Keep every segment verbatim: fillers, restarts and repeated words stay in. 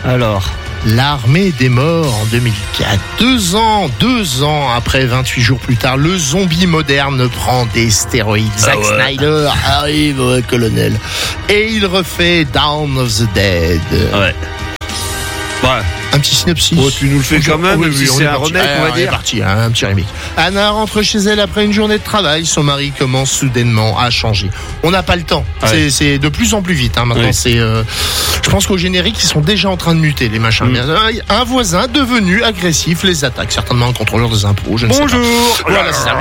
Alors, L'armée des morts en deux mille quatre. Deux ans, deux ans après, vingt-huit jours plus tard, le zombie moderne prend des stéroïdes. Zack ah ouais. Snyder arrive, ouais, colonel. Et il refait Dawn of the Dead. Ouais. Ouais. Un petit synopsis. Oh, tu nous le fais quand même, oui, même oui, si on c'est est un parti. remake, on va Ah, dire. On est parti, hein, un petit remake. Anna rentre chez elle après une journée de travail. Son mari commence soudainement à changer. On n'a pas le temps. Ouais. C'est, c'est de plus en plus vite. Hein. Maintenant, Oui. c'est. Euh, je pense qu'au générique, ils sont déjà en train de muter les machins. Mm. Un, un voisin devenu agressif les attaque. Certainement un contrôleur des impôts. Je ne Bonjour. sais pas. Voilà, c'est ça.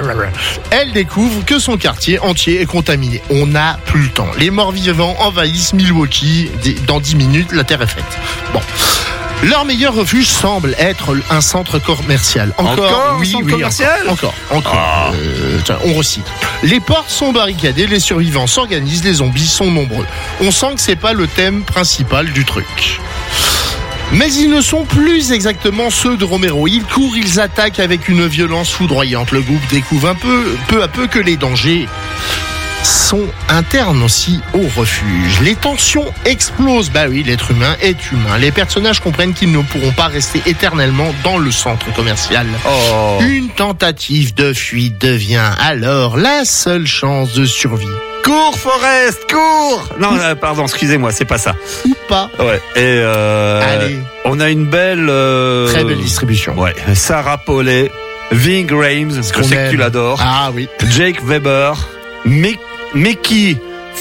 Elle découvre que son quartier entier est contaminé. On n'a plus le temps. Les morts vivants envahissent Milwaukee. Dans dix minutes, la terre est faite. Bon. Leur meilleur refuge semble être un centre commercial. Encore, Encore oui, un centre oui, commercial encore, encore. encore. Ah. Euh, tiens, on recycle. Les portes sont barricadées, les survivants s'organisent, les zombies sont nombreux. On sent que c'est pas le thème principal du truc. Mais ils ne sont plus exactement ceux de Romero. Ils courent, ils attaquent avec une violence foudroyante. Le groupe découvre un peu, peu à peu que les dangers sont internes aussi au refuge. Les tensions explosent. Bah oui, l'être humain est humain. Les personnages comprennent qu'ils ne pourront pas rester éternellement dans le centre commercial. Oh. Une tentative de fuite devient alors la seule chance de survie. Cours, Forrest, cours. Non, euh, pardon, excusez-moi, c'est pas ça. Ou pas. Ouais. Et euh, Allez. on a une belle, euh, Très belle distribution. Ouais. Sarah Paulet, Ving Rhames, je qu'on sais que aime. tu l'adores. Ah oui. Jake Weber, Mick, Mickey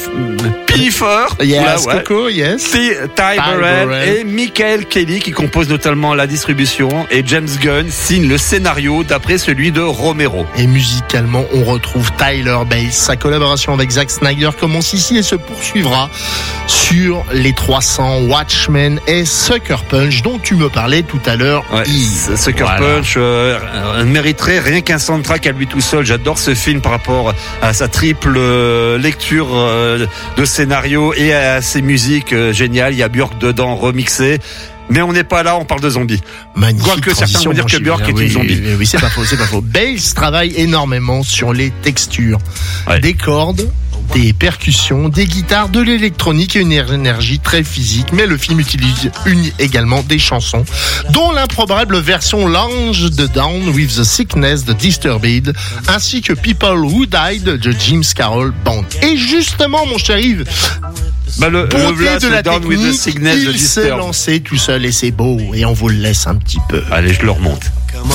Piffer, Yes, là, ouais. Coco, yes. Ty Ty Burrell Burrell. et Michael Kelly qui composent notamment la distribution et James Gunn signe le scénario d'après celui de Romero. Et musicalement, on retrouve Tyler Bates. Sa collaboration avec Zack Snyder commence ici et se poursuivra sur les trois cents Watchmen et Sucker Punch dont tu me parlais tout à l'heure. Ouais, Yves. Sucker Voilà. Punch euh, euh, mériterait rien qu'un soundtrack à lui tout seul. J'adore ce film par rapport à sa triple euh, lecture euh, de scénario et à ses musiques euh, géniales. Il y a Björk dedans remixé. Mais on n'est pas là, on parle de zombies. Magnifique Quoique certains transition, vont dire mon que Gilles. Björk est oui, une zombie. Oui, oui, c'est pas faux, c'est pas faux. Bales travaille énormément sur les textures, Ouais. des cordes, des percussions, des guitares, de l'électronique et une énergie très physique. Mais le film utilise une, également des chansons, dont l'improbable version Lounge de Down with the Sickness de Disturbed, ainsi que People Who Died de James Carroll Band. Et justement, mon cher Yves, Bah le, le bonté voilà, de la c'est Down with the technique, Sickness de il s'est Disturbed. lancé tout seul et c'est beau. Et on vous le laisse un petit peu. Allez, je le remonte.